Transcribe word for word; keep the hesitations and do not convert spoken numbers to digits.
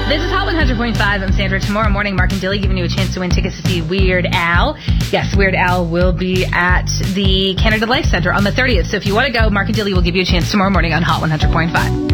This is Hot one hundred point five. I'm Sandra. Tomorrow morning, Mark and Dilly giving you a chance to win tickets to see Weird Al. Yes, Weird Al will be at the Canada Life Center on the thirtieth. So if you want to go, Mark and Dilly will give you a chance tomorrow morning on Hot one hundred point five.